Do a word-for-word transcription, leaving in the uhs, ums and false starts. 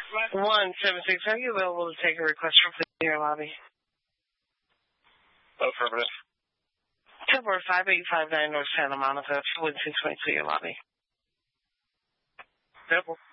one seven six, are you available to take a request from your lobby? Affirmative. Tower five eight five nine North Santa Monica, two one six point two your lobby. Temple.